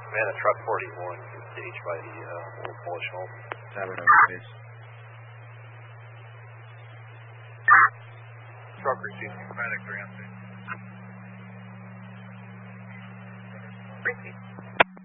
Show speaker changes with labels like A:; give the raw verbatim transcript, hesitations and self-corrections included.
A: Man, a truck forty-one is staged by the uh, old Polish home.
B: Seven over base.
C: Truck receiving schematic three on six.